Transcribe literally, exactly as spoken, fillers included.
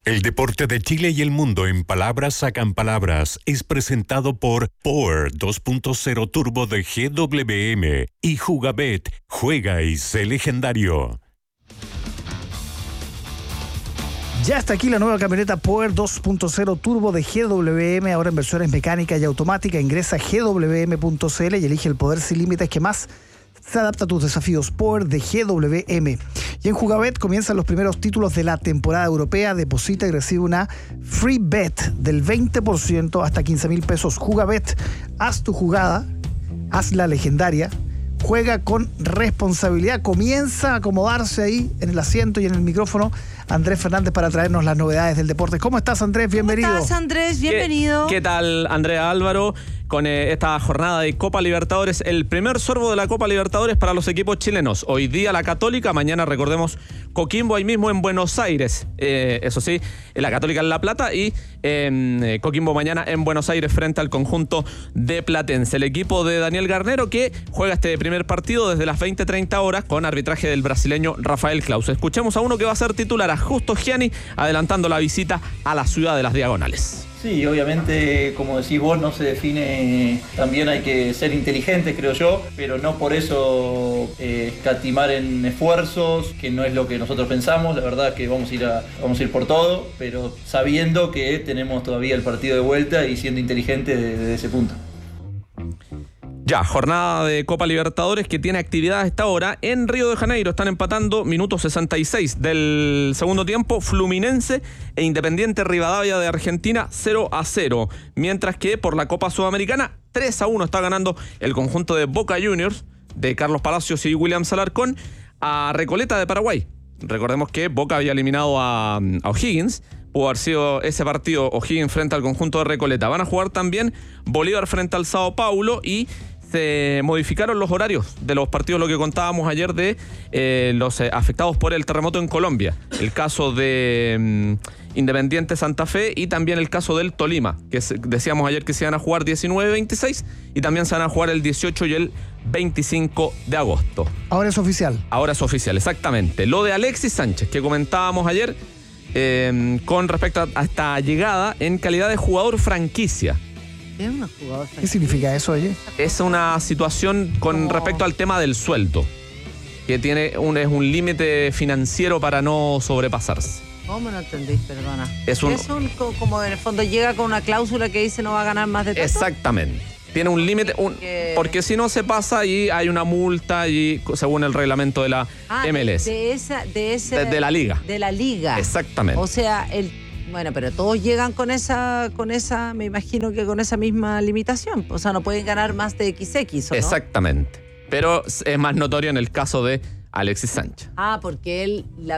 El deporte de Chile y el mundo en palabras sacan palabras es presentado por Power dos punto cero Turbo de G W M y Jugabet, juega y sé legendario. Ya está aquí la nueva camioneta Power dos punto cero Turbo de G W M, ahora en versiones mecánica y automática. Ingresa a G W M punto C L y elige el poder sin límites que más se adapta a tus desafíos. Power de G W M. Y en Jugabet comienzan los primeros títulos de la temporada europea. Deposita y recibe una free bet del veinte por ciento hasta quince mil pesos. Jugabet, haz tu jugada, hazla legendaria. Juega con responsabilidad. Comienza a acomodarse ahí en el asiento y en el micrófono Andrés Fernández para traernos las novedades del deporte. ¿Cómo estás, Andrés? Bienvenido. ¿Cómo estás, Andrés? Bienvenido. ¿Qué, qué tal, Andrea Álvaro? Con eh, esta jornada de Copa Libertadores, el primer sorbo de la Copa Libertadores para los equipos chilenos. Hoy día la Católica, mañana recordemos Coquimbo ahí mismo en Buenos Aires. Eh, eso sí, la Católica en La Plata y eh, Coquimbo mañana en Buenos Aires frente al conjunto de Platense. El equipo de Daniel Garnero que juega este primer partido desde las veinte treinta horas con arbitraje del brasileño Rafael Claus. Escuchemos a uno que va a ser titular, a Justo Gianni, adelantando la visita a la ciudad de las Diagonales. Sí, obviamente, como decís vos, no se define, también hay que ser inteligentes, creo yo, pero no por eso eh, escatimar en esfuerzos, que no es lo que nosotros pensamos. La verdad que vamos a ir a, vamos a ir por todo, pero sabiendo que tenemos todavía el partido de vuelta y siendo inteligentes desde ese punto. Ya, jornada de Copa Libertadores que tiene actividad a esta hora en Río de Janeiro. Están empatando minuto sesenta y seis del segundo tiempo Fluminense e Independiente Rivadavia de Argentina cero a cero. Mientras que por la Copa Sudamericana tres a uno está ganando el conjunto de Boca Juniors de Carlos Palacios y William Alarcón a Recoleta de Paraguay. Recordemos que Boca había eliminado a, a O'Higgins. Pudo haber sido ese partido O'Higgins frente al conjunto de Recoleta. Van a jugar también Bolívar frente al Sao Paulo y se modificaron los horarios de los partidos, lo que contábamos ayer de eh, los eh, afectados por el terremoto en Colombia. El caso de mm, Independiente Santa Fe y también el caso del Tolima, que se, decíamos ayer que se iban a jugar diecinueve veintiséis y también se van a jugar el dieciocho y el veinticinco de agosto. Ahora es oficial. Ahora es oficial, exactamente. Lo de Alexis Sánchez, que comentábamos ayer eh, con respecto a esta llegada en calidad de jugador franquicia. ¿Qué significa eso, oye? Es una situación con ¿Cómo? Respecto al tema del sueldo, que tiene un, es un límite financiero para no sobrepasarse. ¿Cómo no entendís? Perdona. Es un, es un co- como en el fondo llega con una cláusula que dice no va a ganar más de tanto. Exactamente. Tiene un límite, un, Porque- porque si no se pasa y hay una multa y según el reglamento de la Ah, M L S. De, de esa, de ese, De- de la liga. De la liga. Exactamente. O sea, el bueno, pero todos llegan con esa, con esa, me imagino que con esa misma limitación. O sea, no pueden ganar más de equis equis, ¿o no? Exactamente. Pero es más notorio en el caso de Alexis Sánchez. Ah, porque él la